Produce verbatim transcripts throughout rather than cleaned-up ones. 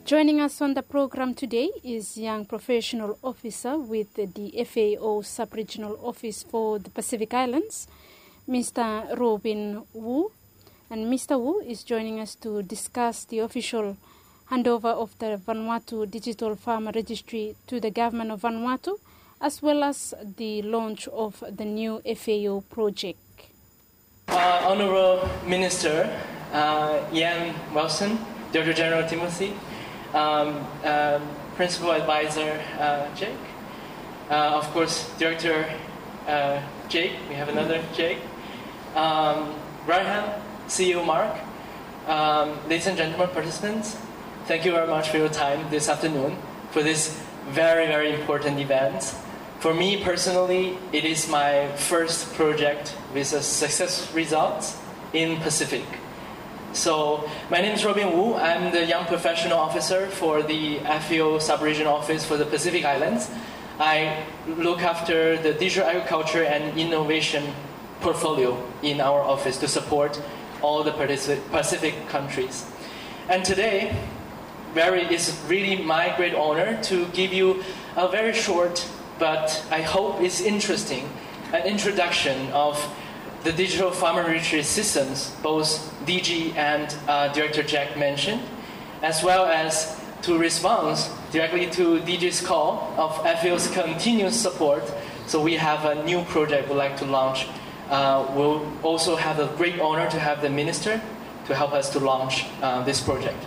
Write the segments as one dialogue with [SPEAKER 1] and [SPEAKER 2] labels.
[SPEAKER 1] Joining us on the program today is Young Professional Officer with the F A O Sub-Regional Office for the Pacific Islands, Mister Robin Wu. And Mister Wu is joining us to discuss the official handover of the Vanuatu Digital Farmer Registry to the government of Vanuatu, as well as the launch of the new F A O project.
[SPEAKER 2] Uh, Honorable Minister uh, Ian Wilson, Director General Timothy, um, uh, Principal Advisor uh, Jake, uh, of course Director uh, Jake, we have another Jake, um, Graham, C E O Mark, um, ladies and gentlemen, participants, thank you very much for your time this afternoon for this very, very important event. For me personally, it is my first project with a success result in Pacific. So my name is Robin Wu. I'm the Young Professional Officer for the F A O Sub-Regional Office for the Pacific Islands. I look after the digital agriculture and innovation portfolio in our office to support all the Pacific countries. And today, very, it's really my great honor to give you a very short, but I hope it's interesting, an introduction of the digital farmer registry systems, both D G and uh, Director Jack mentioned, as well as to respond directly to D G's call of F A O's continuous support. So we have a new project we'd like to launch. Uh, we'll also have a great honor to have the minister to help us to launch uh, this project.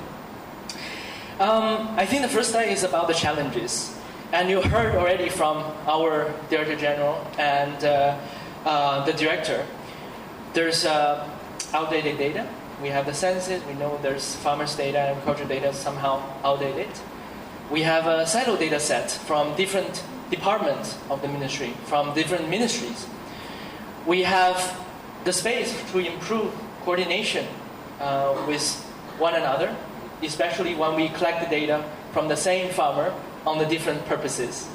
[SPEAKER 2] Um, I think the first slide is about the challenges. And you heard already from our Director General and uh, uh, the Director, there's uh, outdated data. We have the census, we know there's farmers' data, agricultural data somehow outdated. We have a silo data set from different departments of the ministry, from different ministries. We have the space to improve coordination uh, with one another, especially when we collect the data from the same farmer on the different purposes.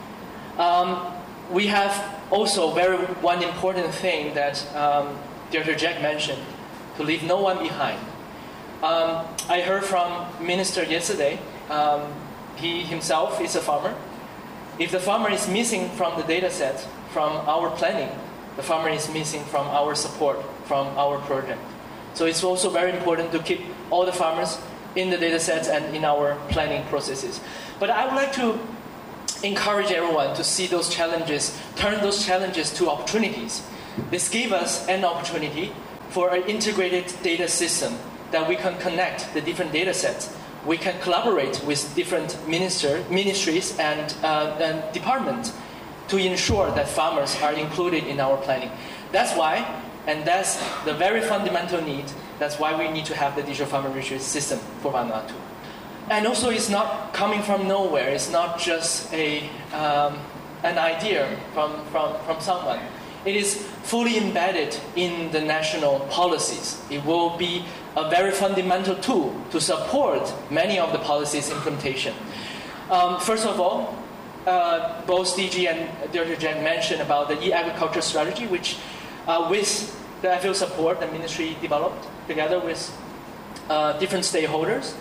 [SPEAKER 2] Um, we have also very one important thing that um, Director Jack mentioned, to leave no one behind. Um, I heard from Minister yesterday, um, he himself is a farmer. If the farmer is missing from the data set, from our planning, the farmer is missing from our support, from our project. So it's also very important to keep all the farmers in the data sets and in our planning processes. But I would like to encourage everyone to see those challenges, turn those challenges to opportunities. This gives us an opportunity for an integrated data system that we can connect the different data sets. We can collaborate with different minister, ministries and, uh, and departments to ensure that farmers are included in our planning. That's why, and that's the very fundamental need, that's why we need to have the digital farmer registry system for Vanuatu. And also it's not coming from nowhere, it's not just a, um, an idea from, from, from someone. It is fully embedded in the national policies. It will be a very fundamental tool to support many of the policies implementation. Um, first of all, uh, both D G and Director Jack mentioned about the e-agriculture strategy, which uh, with the F A O support, the ministry developed together with uh, different stakeholders.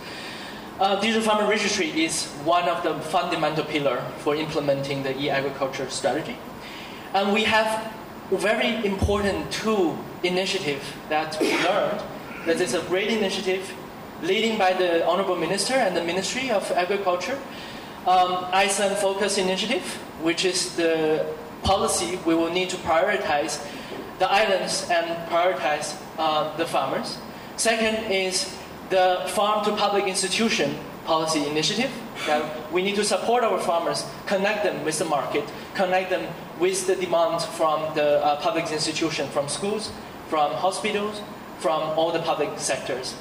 [SPEAKER 2] Uh, Digital Farmer Registry is one of the fundamental pillars for implementing the e-agriculture strategy. And we have a very important two initiative that we learned. That is a great initiative leading by the Honorable Minister and the Ministry of Agriculture. Um, Island Focus Initiative, which is the policy we will need to prioritize the islands and prioritize uh, the farmers. Second is the Farm to Public Institution Policy Initiative, that we need to support our farmers, connect them with the market, connect them with the demand from the uh, public institution, from schools, from hospitals, from all the public sectors.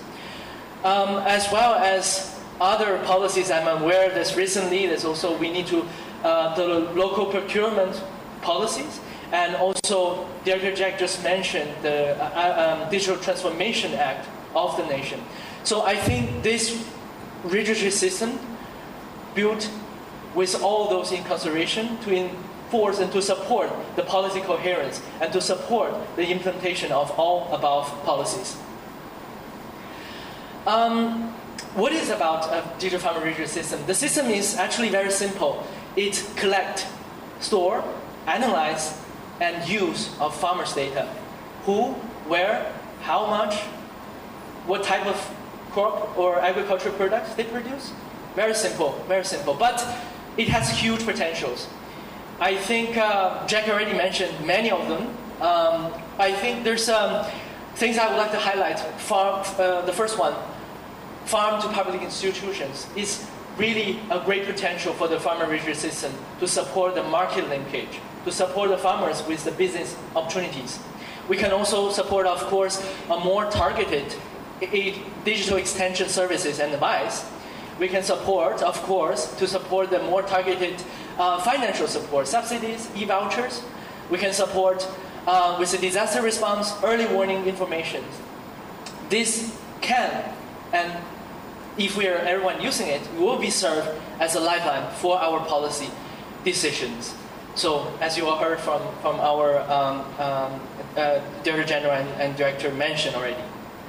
[SPEAKER 2] Um, as well as other policies I'm aware that recently, there's also we need to, uh, the local procurement policies, and also Director Jack just mentioned the uh, um, Digital Transformation Act of the nation. So I think this registry system built with all those in consideration to enforce and to support the policy coherence and to support the implementation of all above policies. Um, what is about a digital farmer registry system? The system is actually very simple. It collects, store, analyze, and use of farmers' data. Who, where, how much, what type of crop or agricultural products they produce. Very simple, very simple. But it has huge potentials. I think uh, Jack already mentioned many of them. Um, I think there's um, things I would like to highlight. Farm, uh, the first one, farm to public institutions, is really a great potential for the farmer registry system to support the market linkage, to support the farmers with the business opportunities. We can also support, of course, a more targeted digital extension services and advice. We can support, of course, to support the more targeted uh, financial support, subsidies, e-vouchers. We can support uh, with the disaster response, early warning information. This can, and if we are everyone using it, will be served as a lifeline for our policy decisions. So, as you all heard from, from our um, um, uh, Director General and, and Director mentioned already.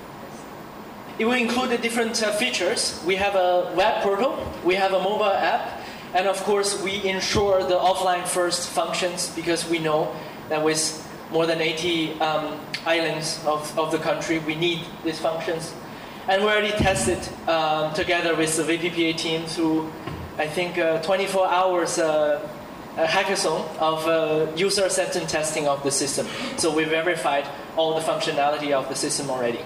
[SPEAKER 2] It will include the different uh, features. We have a web portal, we have a mobile app, and of course we ensure the offline first functions because we know that with more than eighty um, islands of, of the country, we need these functions. And we already tested um, together with the V P P A team through, I think, uh, twenty-four hours uh, a hackathon of uh, user acceptance testing of the system. So we verified all the functionality of the system already.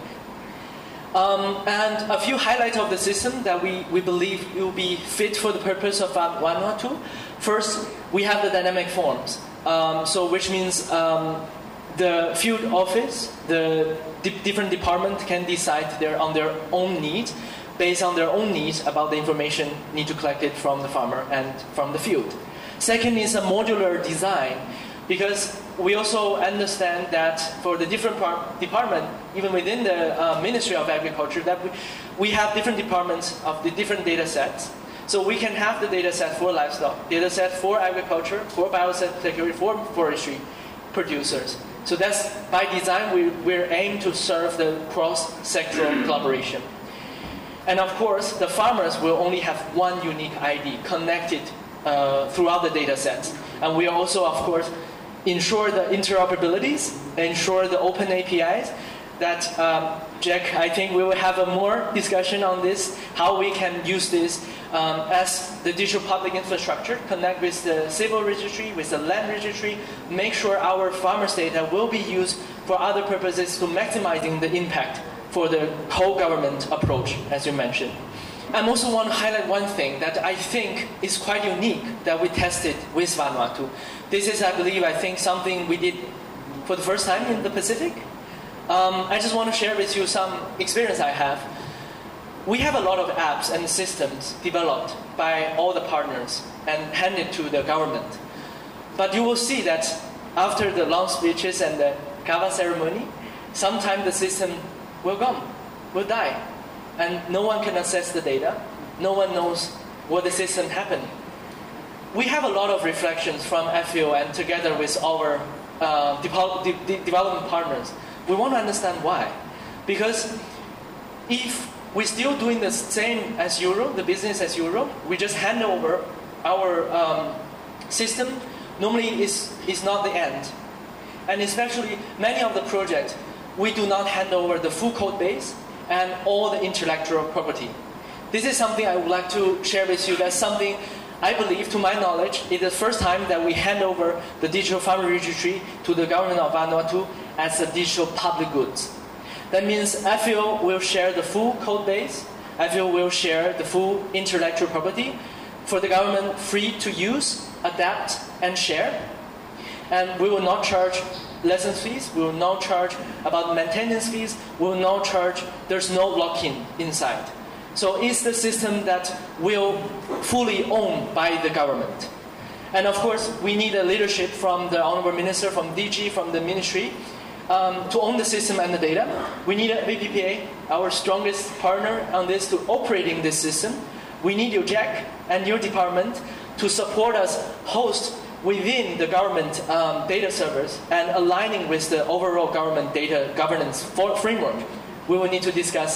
[SPEAKER 2] Um, and a few highlights of the system that we, we believe will be fit for the purpose of Vanuatu. First, we have the dynamic forms, um, so which means um, the field office, the di- different departments can decide their, on their own needs, based on their own needs about the information need to collect it from the farmer and from the field. Second is a modular design, because we also understand that for the different par- department, even within the uh, Ministry of Agriculture, that we, we have different departments of the different data sets. So we can have the data set for livestock, data set for agriculture, for biosecurity, for forestry producers. So that's by design, we, we're aimed to serve the cross-sectoral collaboration. And of course, the farmers will only have one unique I D connected uh, throughout the data sets. And we also, of course, ensure the interoperabilities, ensure the open A P Is. That, um, Jack, I think we will have a more discussion on this, how we can use this um, as the digital public infrastructure, connect with the civil registry, with the land registry, make sure our farmers' data will be used for other purposes to maximizing the impact for the whole government approach, as you mentioned. I also want to highlight one thing that I think is quite unique that we tested with Vanuatu. This is, I believe, I think something we did for the first time in the Pacific. Um, I just want to share with you some experience I have. We have a lot of apps and systems developed by all the partners and handed to the government. But you will see that after the long speeches and the Kava ceremony, sometimes the system will gone, will die. And no one can access the data. No one knows what the system happened. We have a lot of reflections from F A O and together with our uh, de- de- development partners. We want to understand why. Because if we're still doing the same as Europe, the business as Europe, we just hand over our um, system, normally is is not the end. And especially many of the projects, we do not hand over the full code base and all the intellectual property. This is something I would like to share with you. That's something I believe, to my knowledge, it is the first time that we hand over the digital farmer registry to the government of Vanuatu as a digital public goods. That means F A O will share the full code base, F A O will share the full intellectual property for the government free to use, adapt, and share. And we will not charge license fees, we will not charge about maintenance fees, we will not charge, there's no lock-in inside. So it's the system that will fully owned by the government. And of course, we need a leadership from the Honorable Minister, from D G, from the Ministry, um, to own the system and the data. We need a V P P A, our strongest partner on this, to operating this system. We need you, Jack, and your department to support us host within the government um, data servers and aligning with the overall government data governance for framework. We will need to discuss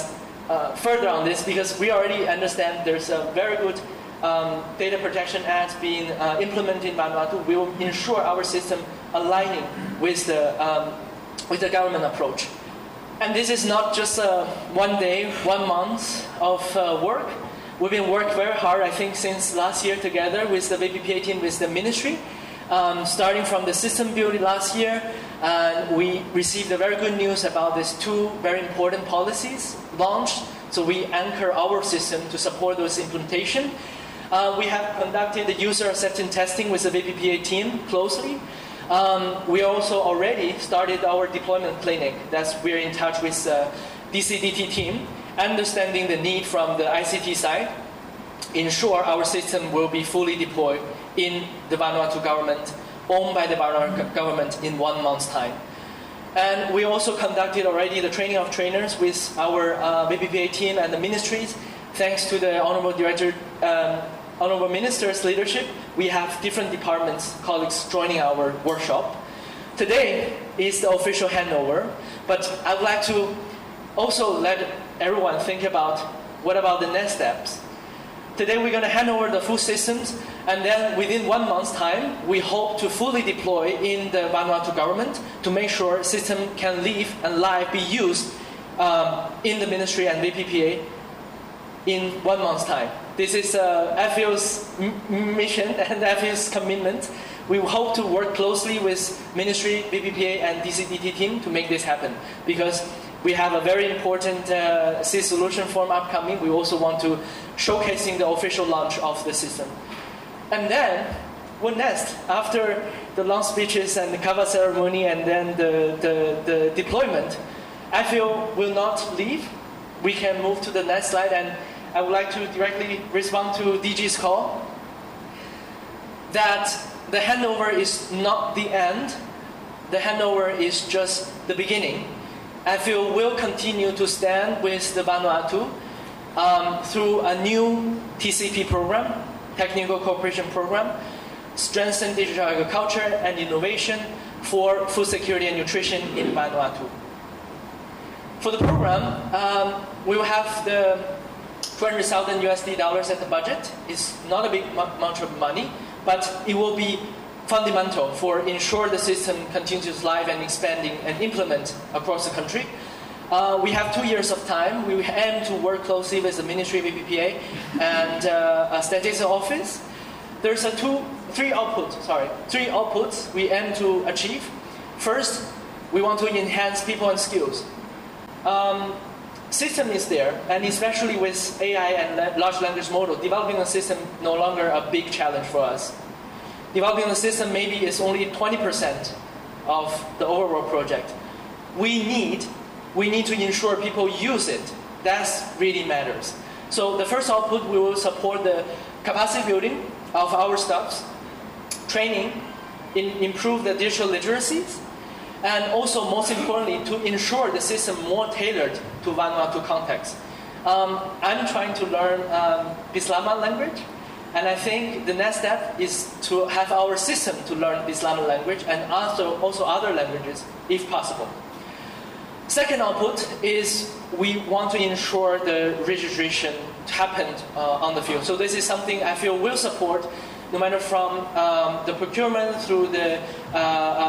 [SPEAKER 2] uh, further on this because we already understand there's a very good um, data protection act being uh, implemented in Vanuatu. We will ensure our system aligning with the um, with the government approach. And this is not just uh, one day, one month of uh, work. We've been working very hard, I think, since last year together with the V P P A team, with the ministry, um, starting from the system building last year. And we received a very good news about these two very important policies launched. So we anchor our system to support those implementation. Uh, we have conducted the user acceptance testing with the V P P A team closely. Um, we also already started our deployment clinic. That's we're in touch with the D C D T team, understanding the need from the I C T side, ensure our system will be fully deployed in the Vanuatu government, owned by the Vanuatu government in one month's time. And we also conducted already the training of trainers with our uh, V P P A team and the ministries. Thanks to the Honorable Director, um, Honorable Minister's leadership, we have different departments, colleagues joining our workshop. Today is the official handover, but I would like to also let everyone think about what about the next steps. Today we're going to hand over the full systems, and then within one month's time, we hope to fully deploy in the Vanuatu government to make sure system can live and live, be used um, in the ministry and V P P A in one month's time. This is uh, F A O's m- mission and F A O's commitment. We hope to work closely with Ministry, V P P A, and D C D T team to make this happen, because we have a very important uh, C solution form upcoming. We also want to showcasing the official launch of the system. And then, what next? After the long speeches and the kava ceremony and then the, the, the deployment, F A O will not leave. We can move to the next slide, and I would like to directly respond to D G's call that the handover is not the end. The handover is just the beginning. F A O will continue to stand with the Vanuatu um, through a new T C P program, Technical Cooperation Program, strengthen digital agriculture and innovation for food security and nutrition in Vanuatu. For the program, um, we will have the two hundred thousand U S D dollars at the budget. It's not a big amount of money, but it will be fundamental for ensure the system continues live and expanding and implement across the country. Uh, we have two years of time. We aim to work closely with the Ministry, V P P A, and uh, a Statistics Office. There's a two, three outputs. Sorry, three outputs we aim to achieve. First, we want to enhance people and skills. Um, system is there, and especially with A I and large language model, developing a system no longer a big challenge for us. Developing a system maybe is only twenty percent of the overall project. We need, we need to ensure people use it. That really matters. So the first output, we will support the capacity building of our staffs, training, in, improve the digital literacies, and also, most importantly, to ensure the system more tailored to Vanuatu context. Um, I'm trying to learn um, Bislama language, and I think the next step is to have our system to learn Bislama language and also, also other languages, if possible. Second output is we want to ensure the registration happened uh, on the field. So this is something I feel will support, no matter from um, the procurement through the uh, uh,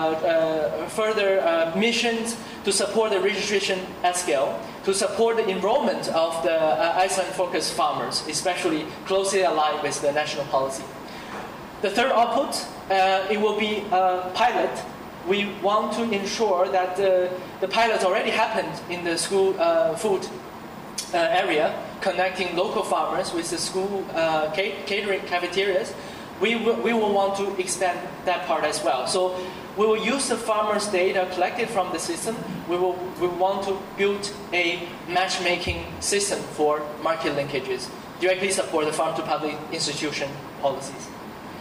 [SPEAKER 2] uh, further uh, missions to support the registration at scale, to support the enrollment of the uh, Iceland-focused farmers, especially closely aligned with the national policy. The third output, uh, it will be a pilot. We want to ensure that the, the pilot already happened in the school uh, food uh, area, connecting local farmers with the school uh, catering cafeterias. We will, we will want to expand that part as well. So we will use the farmers' data collected from the system. We will we want to build a matchmaking system for market linkages, directly support the farm-to-public institution policies.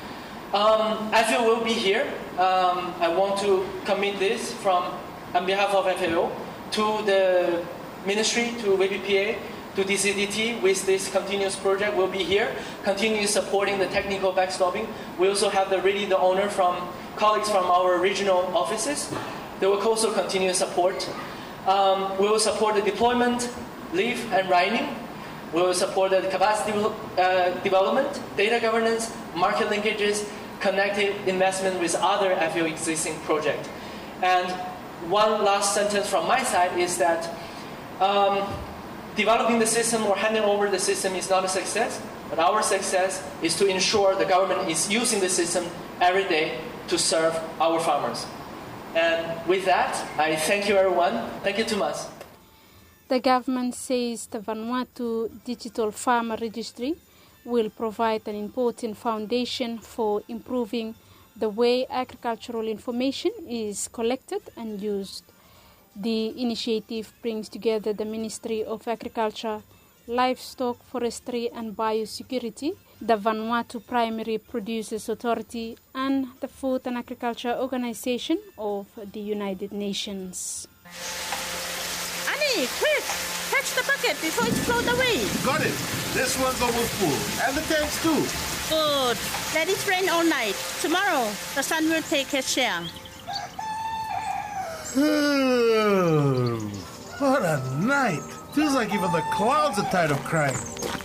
[SPEAKER 2] Um, F A O will be here. Um, I want to commit this from on behalf of F A O to the ministry, to V P P A, to D C D T with this continuous project. Will be here, continue supporting the technical backstopping. We also have the really the owner from colleagues from our regional offices. They will also continue support. Um, we will support the deployment, Live and Writing will support the capacity uh, development, data governance, market linkages, connected investment with other F A O existing projects. And one last sentence from my side is that um, developing the system or handing over the system is not a success, but our success is to ensure the government is using the system every day to serve our farmers. And with that, I thank you everyone. Thank you too much.
[SPEAKER 1] The government says the Vanuatu Digital Farmer Registry will provide an important foundation for improving the way agricultural information is collected and used. The initiative brings together the Ministry of Agriculture, Livestock, Forestry and Biosecurity, the Vanuatu Primary Producers Authority, and the Food and Agriculture Organization of the United Nations.
[SPEAKER 3] Annie, quick! Catch the bucket before it's flown away.
[SPEAKER 4] Got it. This one's almost full. And the tanks too.
[SPEAKER 3] Good. Let it rain all night. Tomorrow, the sun will take its share.
[SPEAKER 4] What a night. Feels like even the clouds are tired of crying.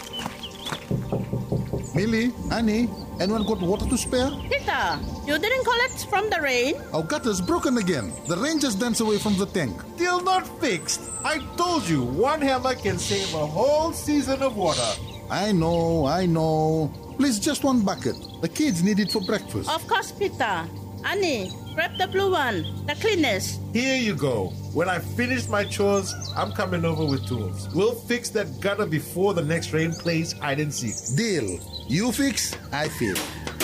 [SPEAKER 5] Millie, Annie, anyone got water to spare?
[SPEAKER 3] Peter, you didn't collect from the rain?
[SPEAKER 5] Our gutter's broken again. The rain just danced away from the tank.
[SPEAKER 4] Still not fixed. I told you, one hammer can save a whole season of water.
[SPEAKER 5] I know, I know. Please, just one bucket. The kids need it for breakfast.
[SPEAKER 3] Of course, Peter. Annie, grab the blue one, the cleanest.
[SPEAKER 4] Here you go. When I finish my chores, I'm coming over with tools. We'll fix that gutter before the next rain plays hide and seek.
[SPEAKER 5] Deal. You fix, I feel.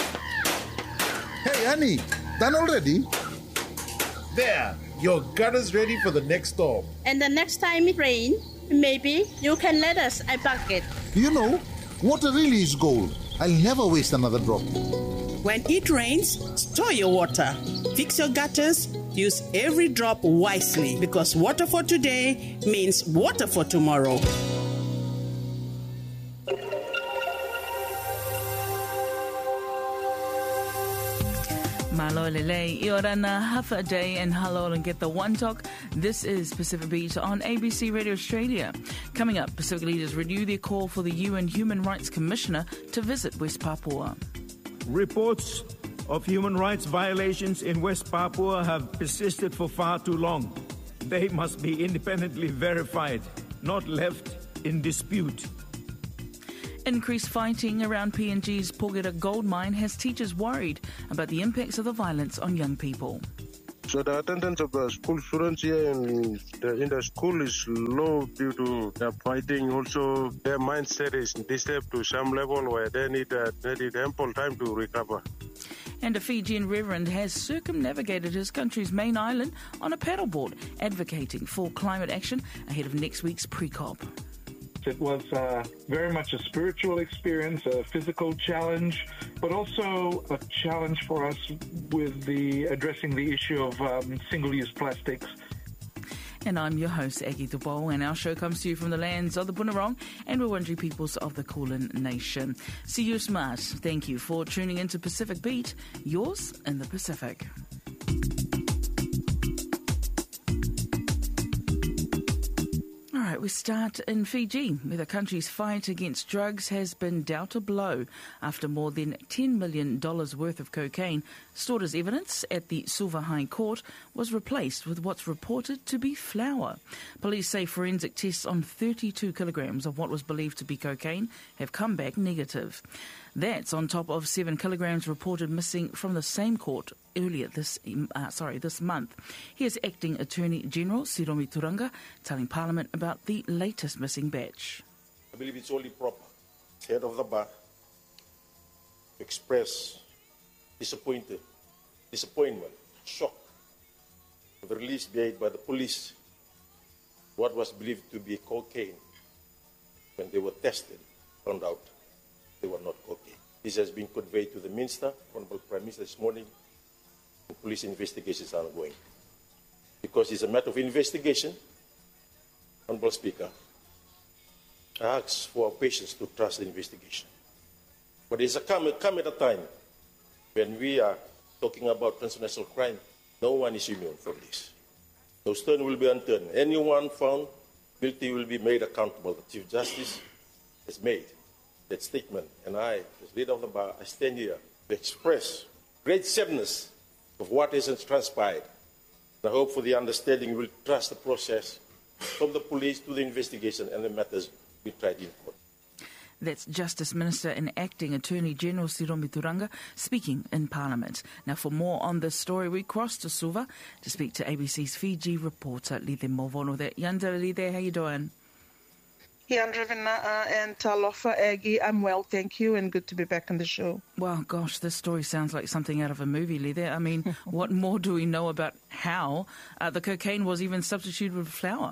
[SPEAKER 5] Hey, Annie, done already?
[SPEAKER 4] There, your gutter's ready for the next storm.
[SPEAKER 3] And the next time it rains, maybe you can let us a bucket.
[SPEAKER 5] You know, water really is gold. I'll never waste another drop.
[SPEAKER 6] When it rains, store your water. Fix your gutters. Use every drop wisely, because water for today means water for tomorrow.
[SPEAKER 7] Malo lele, iorana, half a day, and hello and get the one talk. This is Pacific Beat on A B C Radio Australia. Coming up, Pacific leaders renew their call for the U N Human Rights Commissioner to visit West Papua.
[SPEAKER 8] Reports of human rights violations in West Papua have persisted for far too long. They must be independently verified, not left in dispute.
[SPEAKER 7] Increased fighting around P N G's Porgera gold mine has teachers worried about the impacts of the violence on young people.
[SPEAKER 9] So the attendance of the school students here in the, in the school is low due to the fighting. Also, their mindset is disturbed to some level where they need, uh, they need ample time to recover.
[SPEAKER 7] And a Fijian reverend has circumnavigated his country's main island on a paddleboard, advocating for climate action ahead of next week's pre-COP.
[SPEAKER 10] It was uh, very much a spiritual experience, a physical challenge, but also a challenge for us with the addressing the issue of um, single-use plastics.
[SPEAKER 7] And I'm your host, Aggie Dubo, and our show comes to you from the lands of the Bunurong and Wurundjeri peoples of the Kulin Nation. See you smart. Thank you for tuning into Pacific Beat, yours in the Pacific. All right, we start in Fiji, where the country's fight against drugs has been dealt a blow after more than ten million dollars worth of cocaine stored as evidence at the Suva High Court was replaced with what's reported to be flour. Police say forensic tests on thirty-two kilograms of what was believed to be cocaine have come back negative. That's on top of seven kilograms reported missing from the same court earlier this uh, sorry this month. Here's Acting Attorney General Siromi Turanga telling Parliament about the latest missing batch.
[SPEAKER 11] I believe it's only proper, as head of the bar, to express disappointed, disappointment, shock of the release made by the police what was believed to be cocaine. When they were tested, found out they were not cocaine. This has been conveyed to the Minister, Honorable Prime Minister, this morning. Police investigations are ongoing. Because it's a matter of investigation, Honorable Speaker, I ask for our patience to trust the investigation. But there's a come, come at a time when we are talking about transnational crime. No one is immune from this. No stone will be unturned. Anyone found guilty will be made accountable. The Chief Justice has made that statement, and I, as leader of the bar, I stand here to express great sadness of what has transpired. I hope for the understanding you will trust the process from the police to the investigation and the matters be tried in court.
[SPEAKER 7] That's Justice Minister and Acting Attorney General Siromi Turanga speaking in Parliament. Now, for more on this story, we cross to Suva to speak to A B C's Fiji reporter Lithe Movono there. Yandere Lithe, how you doing?
[SPEAKER 12] Yandravina and Talofa Aggie, I'm well, thank you, and good to be back on the show.
[SPEAKER 7] Well, gosh, this story sounds like something out of a movie, Lithe. I mean, what more do we know about how uh, the cocaine was even substituted with flour?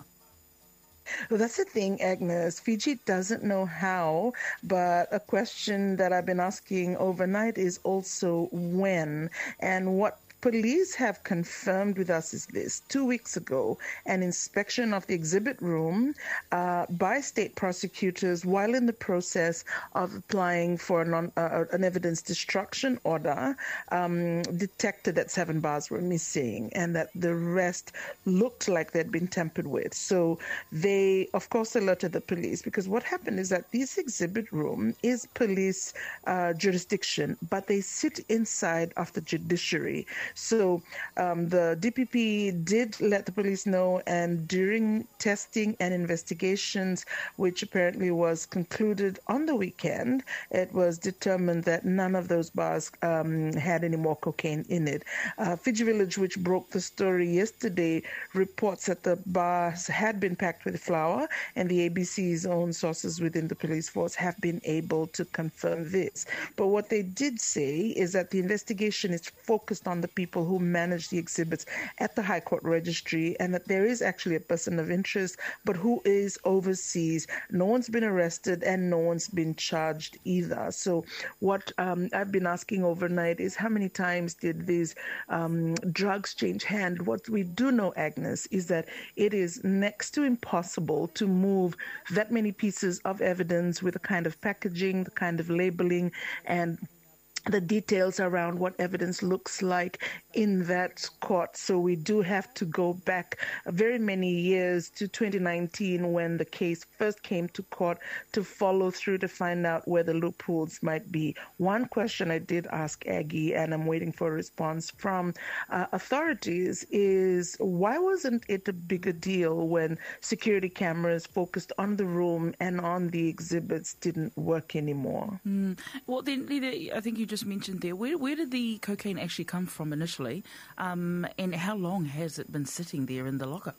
[SPEAKER 12] Well, that's the thing, Agnes. Fiji doesn't know how, but a question that I've been asking overnight is also when. And what police have confirmed with us is this. Two weeks ago, an inspection of the exhibit room uh, by state prosecutors while in the process of applying for a non, uh, an evidence destruction order um, detected that seven bars were missing and that the rest looked like they'd been tampered with. So they, of course, alerted the police, because what happened is that this exhibit room is police uh, jurisdiction, but they sit inside of the judiciary. So um, the D P P did let the police know, and during testing and investigations, which apparently was concluded on the weekend, it was determined that none of those bars um, had any more cocaine in it. Uh, Fiji Village, which broke the story yesterday, reports that the bars had been packed with flour, and the A B C's own sources within the police force have been able to confirm this. But what they did say is that the investigation is focused on the people who manage the exhibits at the High Court Registry, and that there is actually a person of interest, but who is overseas. No one's been arrested and no one's been charged either. So what um, I've been asking overnight is how many times did these um, drugs change hand? What we do know, Agnes, is that it is next to impossible to move that many pieces of evidence with the kind of packaging, the kind of labeling, and the details around what evidence looks like in that court. So we do have to go back very many years to twenty nineteen when the case first came to court to follow through to find out where the loopholes might be. One question I did ask Aggie, and I'm waiting for a response from uh, authorities, is why wasn't it a bigger deal when security cameras focused on the room and on the exhibits didn't work anymore?
[SPEAKER 7] Mm. Well, then, Lida, I think you just mentioned there, where, where did the cocaine actually come from initially, um, and how long has it been sitting there in the lockup?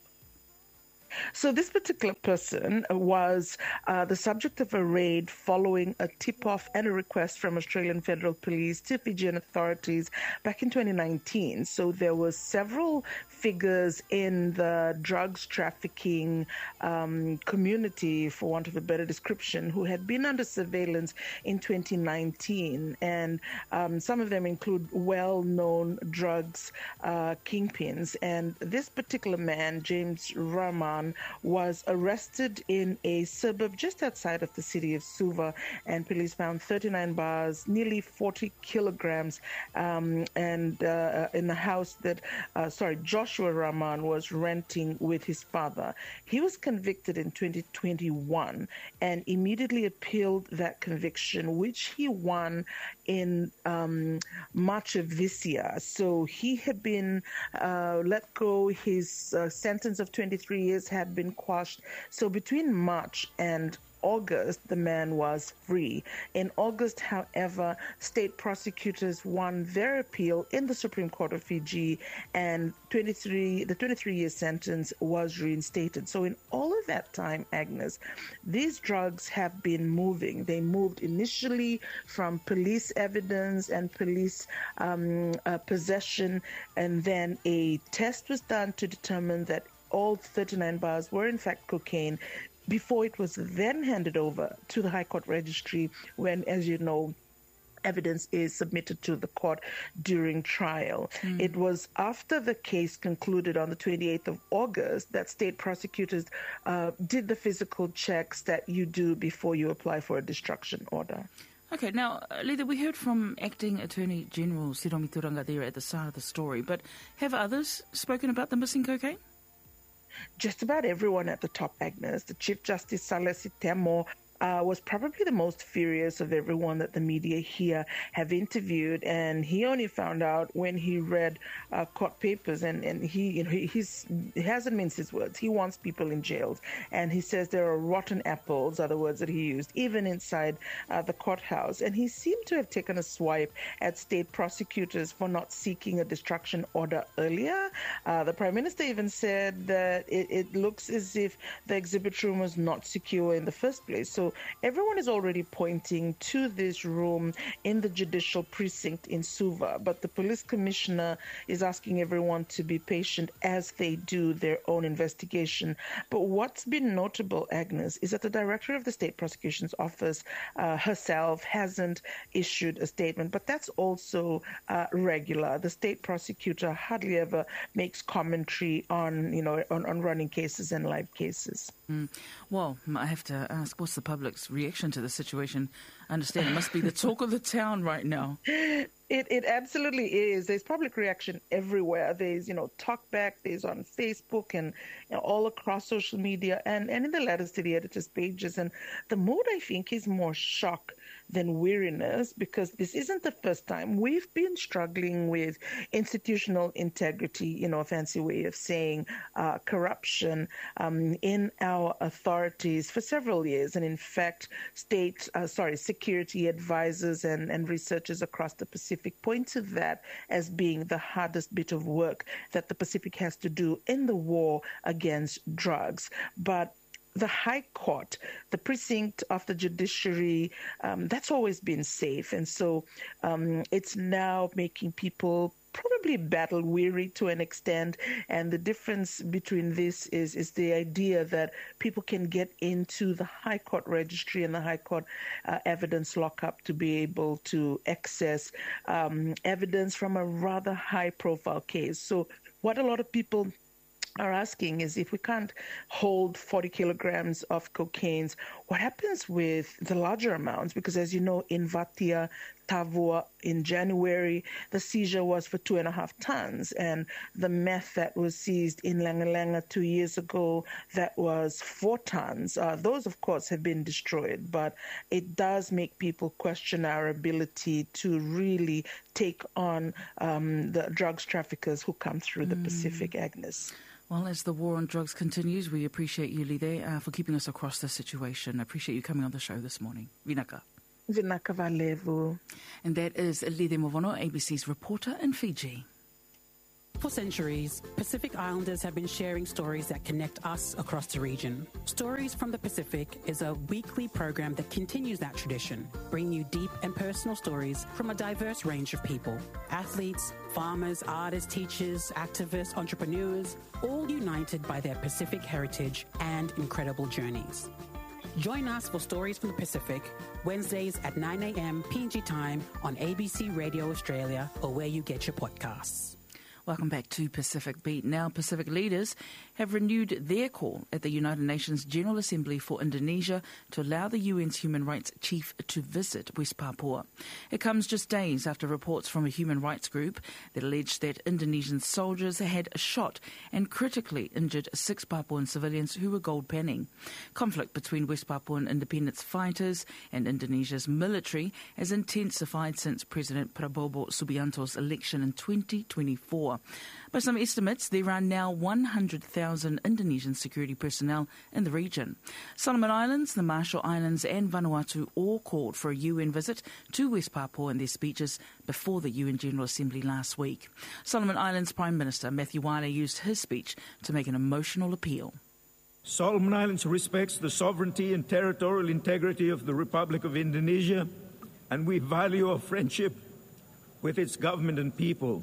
[SPEAKER 12] So this particular person was uh, the subject of a raid following a tip-off and a request from Australian Federal Police to Fijian authorities back in twenty nineteen. So there were several figures in the drugs trafficking um, community, for want of a better description, who had been under surveillance in twenty nineteen. And um, some of them include well-known drugs uh, kingpins. And this particular man, James Rahman, was arrested in a suburb just outside of the city of Suva, and police found thirty-nine bars, nearly forty kilograms, um, and uh, in the house that, uh, sorry, Joshua Rahman was renting with his father. He was convicted in twenty twenty-one and immediately appealed that conviction, which he won in um, March of this year. So he had been uh, let go. His uh, sentence of twenty-three years had been quashed. So between March and August, the man was free. In August, however, state prosecutors won their appeal in the Supreme Court of Fiji, and twenty-three the twenty-three-year sentence was reinstated. So in all of that time, Agnes, these drugs have been moving. They moved initially from police evidence and police um, uh, possession, and then a test was done to determine that all thirty-nine bars were in fact cocaine, before it was then handed over to the High Court Registry when, as you know, evidence is submitted to the court during trial. Mm. It was after the case concluded on the twenty-eighth of August that state prosecutors uh, did the physical checks that you do before you apply for a destruction order.
[SPEAKER 7] Okay, now, uh, Lida, we heard from Acting Attorney General Siromi Turanga there at the start of the story, but have others spoken about the missing cocaine?
[SPEAKER 12] just about everyone at the top, Agnes. The Chief Justice Salesi Temo Uh, was probably the most furious of everyone that the media here have interviewed, and he only found out when he read uh, court papers, and, and he, you know, he, he's, he hasn't minced his words. He wants people in jails, and he says there are rotten apples, are the words that he used, even inside uh, the courthouse. And he seemed to have taken a swipe at state prosecutors for not seeking a destruction order earlier. Uh, the Prime Minister even said that it, it looks as if the exhibit room was not secure in the first place. So everyone is already pointing to this room in the judicial precinct in Suva, but the police commissioner is asking everyone to be patient as they do their own investigation. But what's been notable, Agnes, is that the director of the State Prosecution's Office uh, herself hasn't issued a statement, but that's also uh, regular. The state prosecutor hardly ever makes commentary on, you know, on, on running cases and live cases.
[SPEAKER 7] Mm. Well, I have to ask, what's the public's reaction to the situation? I understand it must be the talk of the town right now.
[SPEAKER 12] It it absolutely is. There's public reaction everywhere. There's, you know, talkback. There's on Facebook and, you know, all across social media and, and in the letters to the editors' pages. And the mood, I think, is more shock than weariness, because this isn't the first time. We've been struggling with institutional integrity, you know, a fancy way of saying uh, corruption um, in our authorities for several years. And in fact, state, uh, sorry, security advisors and, and researchers across the Pacific point to that as being the hardest bit of work that the Pacific has to do in the war against drugs. But the High Court, the precinct of the judiciary, um, that's always been safe. And so um, it's now making people probably battle weary to an extent. And the difference between this is, is the idea that people can get into the High Court registry and the High Court uh, evidence lockup to be able to access um, evidence from a rather high profile case. So what a lot of people are asking is, if we can't hold forty kilograms of cocaine, what happens with the larger amounts? Because as you know, in Vatia, Tavua, in January, the seizure was for two and a half tons. And the meth that was seized in Langalanga two years ago, that was four tons. Uh, those, of course, have been destroyed. But it does make people question our ability to really take on um, the drugs traffickers who come through the mm. Pacific, Agnes.
[SPEAKER 7] Well, as the war on drugs continues, we appreciate you, Lide, uh, for keeping us across the situation. I appreciate you coming on the show this morning. Vinaka.
[SPEAKER 12] Vinaka Valevu.
[SPEAKER 7] And that is Lide Movono, A B C's reporter in Fiji.
[SPEAKER 13] For centuries, Pacific Islanders have been sharing stories that connect us across the region. Stories from the Pacific is a weekly program that continues that tradition, bringing you deep and personal stories from a diverse range of people. Athletes, farmers, artists, teachers, activists, entrepreneurs, all united by their Pacific heritage and incredible journeys. Join us for Stories from the Pacific, Wednesdays at nine a.m. P N G time on A B C Radio Australia or where you get your podcasts.
[SPEAKER 7] Welcome back to Pacific Beat. Now, Pacific leaders have renewed their call at the United Nations General Assembly for Indonesia to allow the U N's human rights chief to visit West Papua. It comes just days after reports from a human rights group that alleged that Indonesian soldiers had shot and critically injured six Papuan civilians who were gold panning. Conflict between West Papuan independence fighters and Indonesia's military has intensified since President Prabowo Subianto's election in twenty twenty-four. By some estimates, there are now one hundred thousand Indonesian security personnel in the region. Solomon Islands, the Marshall Islands and Vanuatu all called for a U N visit to West Papua in their speeches before the U N General Assembly last week. Solomon Islands Prime Minister Matthew Wale used his speech to make an emotional appeal.
[SPEAKER 8] Solomon Islands respects the sovereignty and territorial integrity of the Republic of Indonesia, and we value our friendship with its government and people.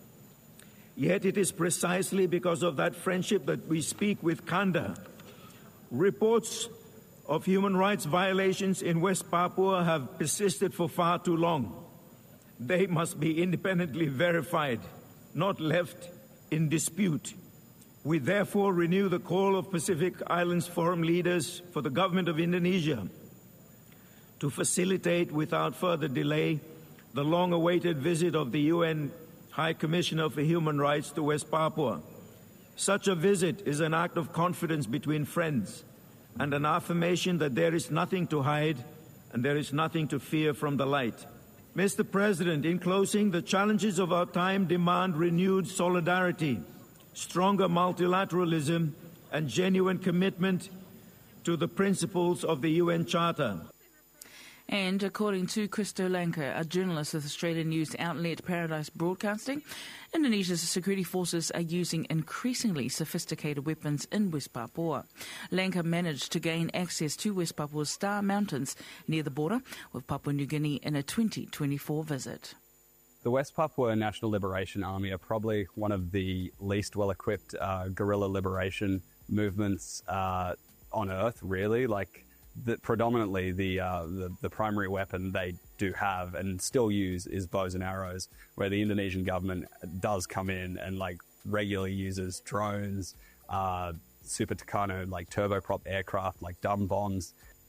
[SPEAKER 8] Yet it is precisely because of that friendship that we speak with candor. Reports of human rights violations in West Papua have persisted for far too long. They must be independently verified, not left in dispute. We therefore renew the call of Pacific Islands Forum leaders for the government of Indonesia to facilitate without further delay the long-awaited visit of the U N High Commissioner for Human Rights to West Papua. Such a visit is an act of confidence between friends and an affirmation that there is nothing to hide and there is nothing to fear from the light. Mister President, in closing, the challenges of our time demand renewed solidarity, stronger multilateralism, and genuine commitment to the principles of the U N Charter.
[SPEAKER 7] And according to Christo Lanka, a journalist with Australian news outlet Paradise Broadcasting, Indonesia's security forces are using increasingly sophisticated weapons in West Papua. Lanka managed to gain access to West Papua's Star Mountains near the border with Papua New Guinea in a twenty twenty-four visit.
[SPEAKER 14] The West Papua National Liberation Army are probably one of the least well-equipped uh, guerrilla liberation movements uh, on Earth, really. Like, the, predominantly the, uh, the the primary weapon they do have and still use is bows and arrows, where the Indonesian government does come in and like regularly uses drones, uh, Super Tucano, like turboprop aircraft, like dumb bombs.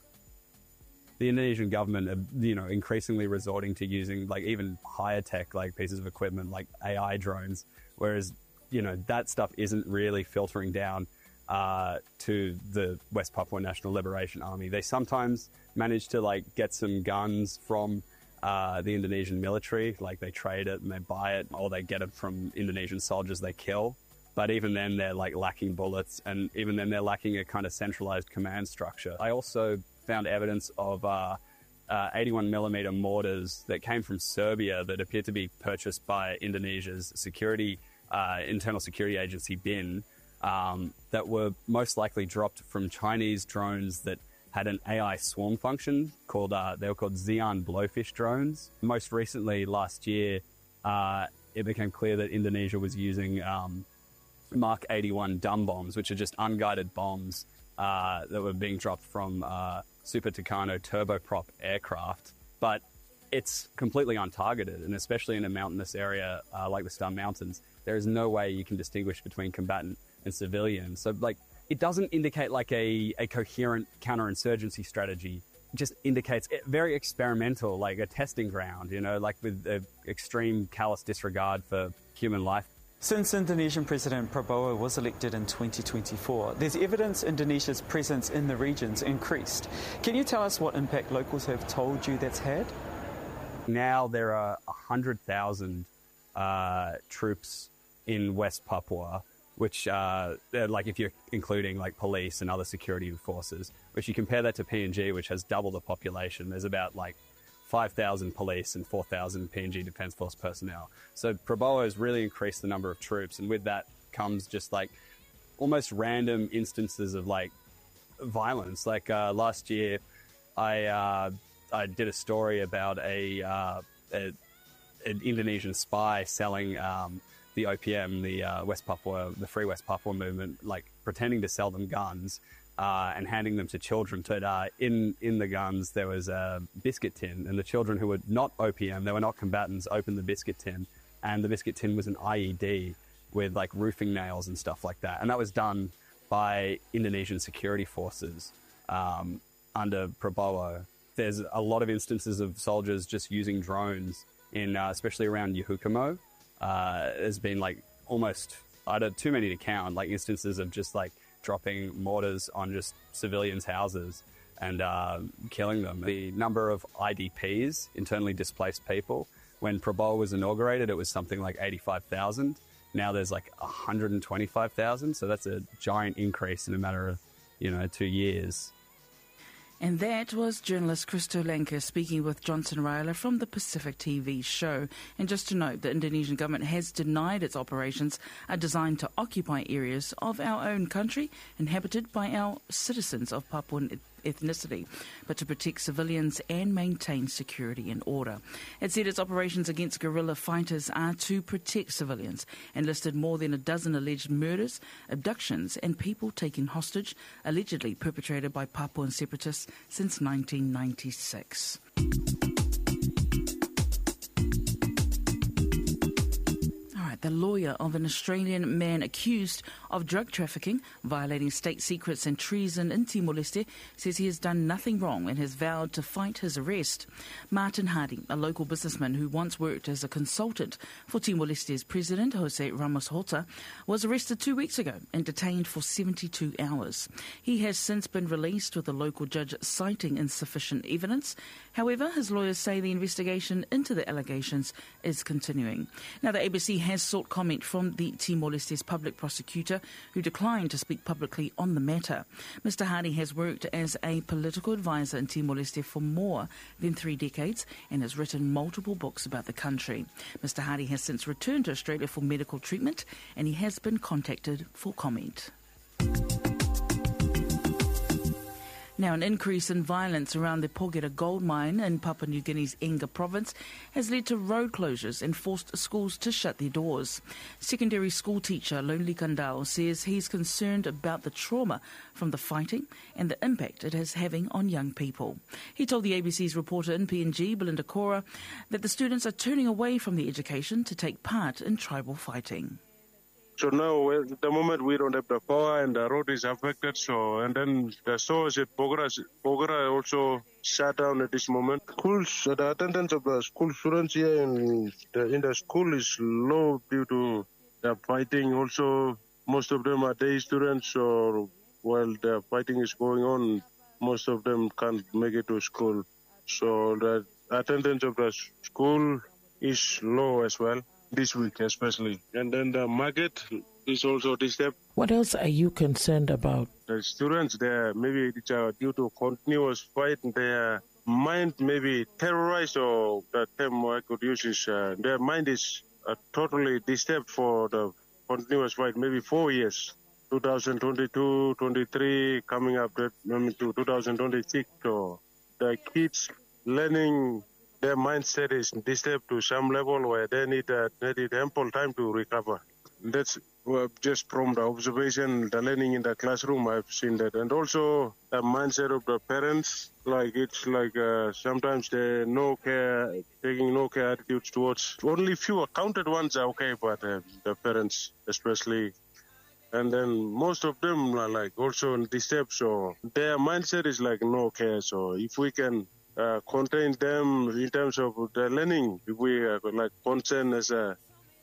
[SPEAKER 14] The Indonesian government are, you know, increasingly resorting to using like even higher tech like pieces of equipment like A I drones, whereas, you know, that stuff isn't really filtering down Uh, to the West Papua National Liberation Army. They sometimes manage to like get some guns from uh, the Indonesian military, like they trade it and they buy it, or they get it from Indonesian soldiers they kill. But even then they're like lacking bullets, and even then they're lacking a kind of centralized command structure. I also found evidence of uh, uh, eighty-one millimeter mortars that came from Serbia that appeared to be purchased by Indonesia's security, uh, internal security agency, B I N, Um, that were most likely dropped from Chinese drones that had an A I swarm function called, uh, they were called Xi'an blowfish drones. Most recently, last year, uh, it became clear that Indonesia was using um, Mark eighty-one dumb bombs, which are just unguided bombs uh, that were being dropped from uh, Super Tucano turboprop aircraft. But it's completely untargeted, and especially in a mountainous area uh, like the Star Mountains, there is no way you can distinguish between combatant and civilians. So, like, it doesn't indicate like a, a coherent counterinsurgency strategy. It just indicates it, very experimental, like a testing ground, you know, like with uh, extreme callous disregard for human life.
[SPEAKER 15] Since Indonesian President Prabowo was elected in twenty twenty-four, there's evidence Indonesia's presence in the region's increased. Can you tell us what impact locals have told you that's had?
[SPEAKER 14] Now there are one hundred thousand uh, troops in West Papua, which, uh, like if you're including like police and other security forces, which you compare that to P N G, which has double the population, there's about like five thousand police and four thousand P N G Defence Force personnel. So Prabowo has really increased the number of troops, and with that comes just like almost random instances of like violence. Like uh, last year, I uh, I did a story about a, uh, a an Indonesian spy selling um, the O P M, the uh, West Papua, the Free West Papua movement, like pretending to sell them guns uh, and handing them to children. But uh, in in the guns there was a biscuit tin, and the children who were not O P M, they were not combatants, opened the biscuit tin, and the biscuit tin was an I E D with like roofing nails and stuff like that, and that was done by Indonesian security forces um, under Prabowo. There's a lot of instances of soldiers just using drones in, uh, especially around Yuhukamo. Uh, there's been like almost, I don't, too many to count, like instances of just like dropping mortars on just civilians' houses and uh, killing them. The number of I D Ps, internally displaced people, when Prabowo was inaugurated, it was something like eighty-five thousand. Now there's like one hundred twenty-five thousand. So that's a giant increase in a matter of, you know, two years.
[SPEAKER 7] And that was journalist Christo Lanka speaking with Johnson Ryler from the Pacific T V show. And just to note, the Indonesian government has denied its operations are designed to occupy areas of our own country inhabited by our citizens of Papuan ethnicity, but to protect civilians and maintain security and order. It said its operations against guerrilla fighters are to protect civilians and listed more than a dozen alleged murders, abductions and people taken hostage, allegedly perpetrated by Papuan separatists since nineteen ninety-six. right, the lawyer of an Australian man accused of drug trafficking, violating state secrets and treason in Timor-Leste says he has done nothing wrong and has vowed to fight his arrest. Martin Hardy, a local businessman who once worked as a consultant for Timor-Leste's President Jose Ramos Horta, was arrested two weeks ago and detained for seventy-two hours. He has since been released with a local judge citing insufficient evidence. However, his lawyers say the investigation into the allegations is continuing. Now, the A B C has sought comment from the Timor-Leste's public prosecutor, who declined to speak publicly on the matter. Mister Hardy has worked as a political advisor in Timor-Leste for more than three decades and has written multiple books about the country. Mister Hardy has since returned to Australia for medical treatment, and he has been contacted for comment. Now, an increase in violence around the Porgera gold mine in Papua New Guinea's Enga province has led to road closures and forced schools to shut their doors. Secondary school teacher Lonely Kandao says he's concerned about the trauma from the fighting and the impact it is having on young people. He told the A B C's reporter in P N G, Belinda Cora, that the students are turning away from the education to take part in tribal fighting.
[SPEAKER 9] So now, at the moment, we don't have the power and the road is affected. So, and then the stores at Porgera, Porgera also shut down at this moment. Schools, the attendance of the school students here in the, in the school is low due to the fighting. Also, most of them are day students. So while the fighting is going on, most of them can't make it to school. So the attendance of the school is low as well. This week especially. And then the market is also disturbed.
[SPEAKER 16] What else are you concerned about?
[SPEAKER 9] The students there, maybe it's uh, due to continuous fight, their mind may be terrorized, or the term I could use is uh, their mind is uh, totally disturbed for the continuous fight, maybe four years. twenty twenty-two, twenty-three, coming up that, I mean, to two thousand twenty-six. So the kids learning, their mindset is disturbed to some level where they need, uh, they need ample time to recover. That's uh, just from the observation, the learning in the classroom, I've seen that. And also the mindset of the parents, like it's like uh, sometimes they no care, taking no care attitudes towards, only few accounted ones are okay, but uh, the parents especially. And then most of them are like also disturbed, so their mindset is like no care. So if we can Uh, contain them in terms of the learning. If we uh, like concern as a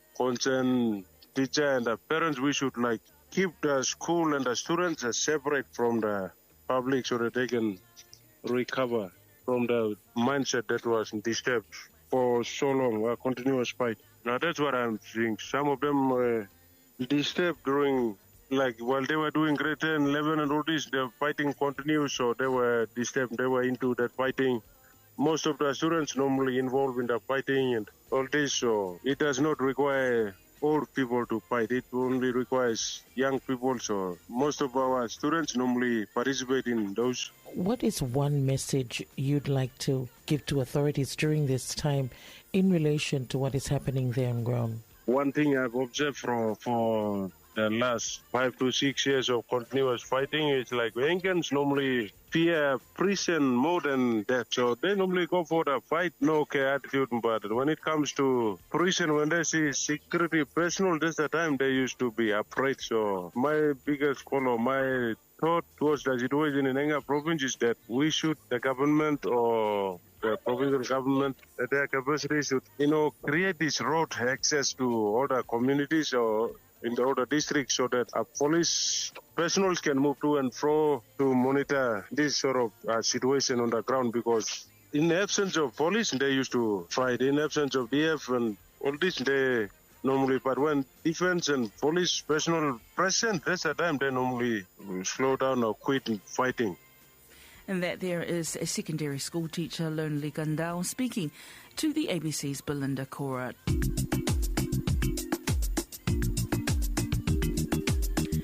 [SPEAKER 9] concern teacher and the parents, we should like keep the school and the students uh, separate from the public so that they can recover from the mindset that was disturbed for so long, a continuous fight. Now that's what I'm seeing. Some of them uh, disturbed during, like while they were doing grade ten, eleven and all this, the fighting continues, so they were disturbed, they were into that fighting. Most of the students normally involved in the fighting and all this, so it does not require old people to fight, it only requires young people, so most of our students normally participate in those.
[SPEAKER 16] What is one message you'd like to give to authorities during this time in relation to what is happening there on ground?
[SPEAKER 9] One thing I've observed for, for the last five to six years of continuous fighting is like Engans normally fear prison more than death. So they normally go for the fight, no care attitude. But when it comes to prison, when they see security personnel, that's the time they used to be afraid. So my biggest call or my thought towards the situation in Enga province is that we should, the government or the provincial government, their capacity should, you know, create this road access to all the communities or in the other districts so that uh, police personnel can move to and fro to monitor this sort of uh, situation on the ground, because in the absence of police, they used to fight. In the absence of D F and all this, they normally, but when defense and police personnel present, that's the time they normally slow down or quit fighting.
[SPEAKER 7] And that there is a secondary school teacher, Lonely Kandao, speaking to the A B C's Belinda Cora. All right.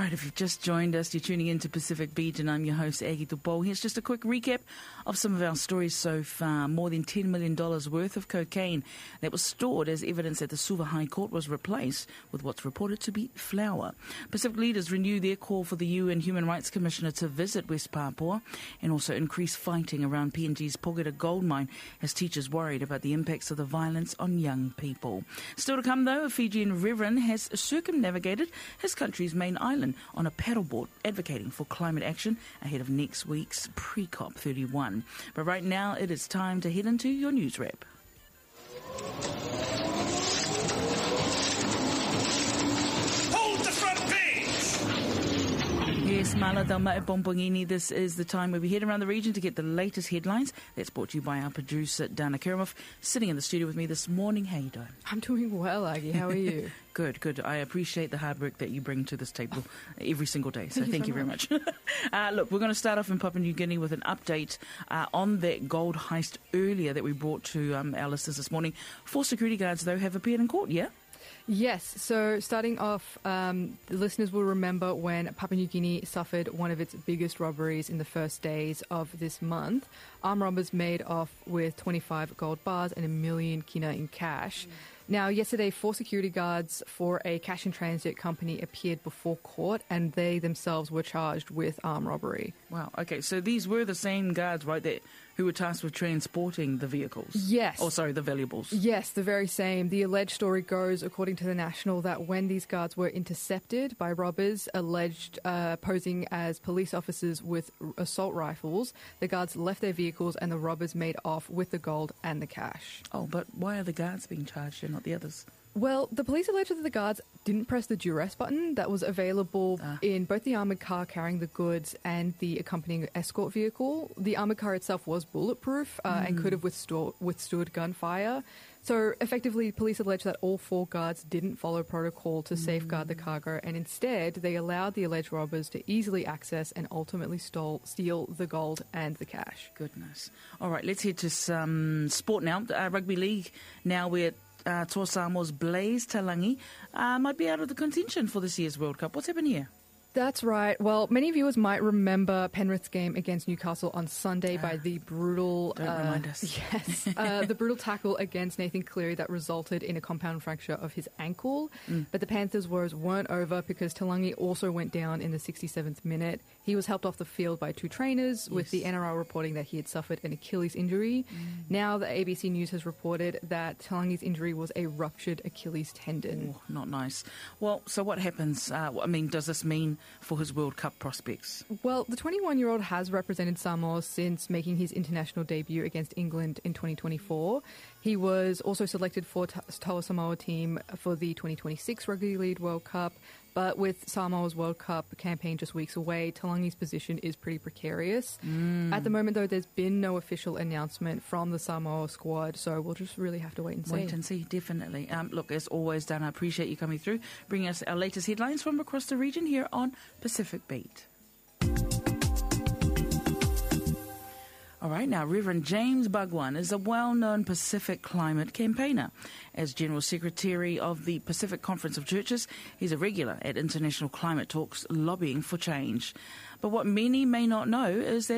[SPEAKER 7] right, if you've just joined us, you're tuning into Pacific Beat, and I'm your host, Aggie Tupou. Here's just a quick recap of some of our stories so far. More than ten million dollars worth of cocaine that was stored as evidence at the Suva High Court was replaced with what's reported to be flour. Pacific leaders renew their call for the U N Human Rights Commissioner to visit West Papua, and also increase fighting around P N G's Pogeta gold mine as teachers worried about the impacts of the violence on young people. Still to come, though, a Fijian reverend has circumnavigated his country's main island on a paddleboard, advocating for climate action ahead of next week's pre-COP thirty-one. But right now, it is time to head into your news wrap.
[SPEAKER 17] Hold the front page!
[SPEAKER 7] Yes, Mala Dalma Pompongini. This is the time where we head around the region to get the latest headlines. That's brought to you by our producer, Dana Karamov, sitting in the studio with me this morning. How you doing?
[SPEAKER 18] I'm doing well, Aggie. How are you?
[SPEAKER 7] Good, good. I appreciate the hard work that you bring to this table every single day. So
[SPEAKER 18] Thank you
[SPEAKER 7] thank
[SPEAKER 18] so
[SPEAKER 7] you very much. uh, look, we're going to start off in Papua New Guinea with an update uh, on that gold heist earlier that we brought to um, our listeners this morning. Four security guards, though, have appeared in court, yeah?
[SPEAKER 18] Yes, so starting off, um, the listeners will remember when Papua New Guinea suffered one of its biggest robberies in the first days of this month. Armed robbers made off with twenty-five gold bars and a million kina in cash. Mm. Now, yesterday, four security guards for a cash and transit company appeared before court, and they themselves were charged with armed robbery.
[SPEAKER 7] Wow, okay, so these were the same guards, right, that who were tasked with transporting the vehicles?
[SPEAKER 18] Yes.
[SPEAKER 7] Oh, sorry, the valuables.
[SPEAKER 18] Yes, the very same. The alleged story goes, according to the National, that when these guards were intercepted by robbers alleged uh, posing as police officers with assault rifles, the guards left their vehicles and the robbers made off with the gold and the cash.
[SPEAKER 7] Oh, but why are the guards being charged and not the others?
[SPEAKER 18] Well, the police alleged that the guards didn't press the duress button that was available ah. in both the armoured car carrying the goods and the accompanying escort vehicle. The armoured car itself was bulletproof uh, mm. and could have withstood, withstood gunfire. So effectively, police alleged that all four guards didn't follow protocol to mm. safeguard the cargo, and instead they allowed the alleged robbers to easily access and ultimately stole, steal the gold and the cash.
[SPEAKER 7] Goodness. All right, let's head to some sport now. Uh, rugby league now, we're Uh, Toa Samoa's Blaze Talangi uh, might be out of the contention for this year's World Cup. What's happened here?
[SPEAKER 18] That's right. Well, many viewers might remember Penrith's game against Newcastle on Sunday uh, by the brutal...
[SPEAKER 7] Don't
[SPEAKER 18] uh,
[SPEAKER 7] remind us.
[SPEAKER 18] Yes. uh, the brutal tackle against Nathan Cleary that resulted in a compound fracture of his ankle. Mm. But the Panthers' woes weren't over because Talangi also went down in the sixty-seventh minute. He was helped off the field by two trainers, yes. with the N R L reporting that he had suffered an Achilles injury. Mm. Now the A B C News has reported that Talangi's injury was a ruptured Achilles tendon.
[SPEAKER 7] Oh, not nice. Well, so what happens? Uh, I mean, does this mean for his World Cup prospects?
[SPEAKER 18] Well, the twenty-one-year-old has represented Samoa since making his international debut against England in twenty twenty-four. He was also selected for Toa Samoa team for the twenty twenty-six Rugby League World Cup. But with Samoa's World Cup campaign just weeks away, Talangi's position is pretty precarious. Mm. At the moment, though, there's been no official announcement from the Samoa squad, so we'll just really have to wait and see.
[SPEAKER 7] Wait and see, definitely. Um, look, as always, Dan, I appreciate you coming through, bringing us our latest headlines from across the region here on Pacific Beat. All right, now, Reverend James Bhagwan is a well-known Pacific climate campaigner. As General Secretary of the Pacific Conference of Churches, he's a regular at international climate talks lobbying for change. But what many may not know is that